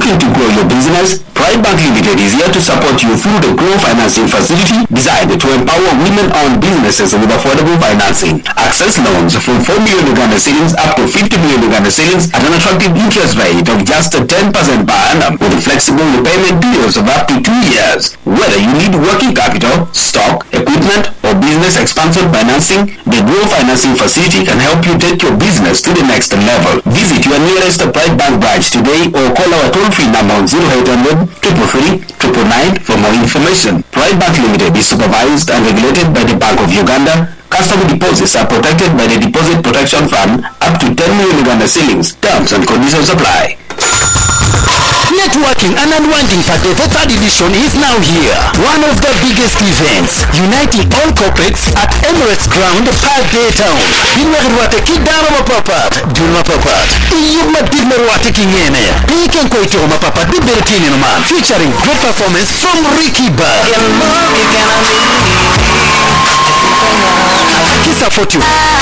looking to grow your business? Pride Bank Limited is here to support you through the Grow Financing Facility designed to empower women-owned businesses with affordable financing. Access loans from 4 million Uganda cedis up to 50 million Uganda cedis at an attractive interest rate of just 10% per annum with flexible repayment periods of up to 2 years. Whether you need working capital, stock, equipment, or business expansion financing, the Grow Financing Facility can help you take your business to the next level. Visit your nearest Pride Bank branch today or call our toll-free number on 0800 333 999 for more information. Pride Bank Limited is supervised and regulated by the Bank of Uganda. Customer deposits are protected by the Deposit Protection Fund up to 10 million Uganda cedis. Terms and conditions apply. Networking and Unwinding Party, the third edition, is now here. One of the biggest events, uniting all corporates at Emirates Ground, Park Day Town. Binwagirwate Kidaro Mapapat, Dulma Papat. Iyuma Digmerwate Kingene. Piken Koito Mapapat, Biberetini Man, featuring great performance from Ricky Bar. Kisa Fortune.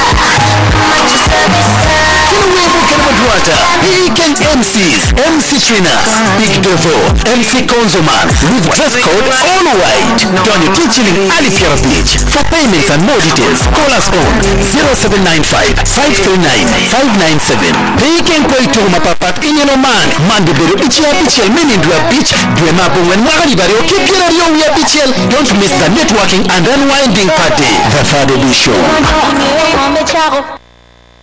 Weekend MCs, MC Trina, Big Devo, MC Konzoman, with dress code all white. Donny Teaching Alifia Beach. For payments and more details, call us on 0795 539 597. Weekend Koito Mapapat Inyanoman, Mandiburu Bichia Bichel, Menindua Beach, Duemabu and Maribari, Kipira Yoya Bichel. Don't miss the networking and unwinding party. The third edition.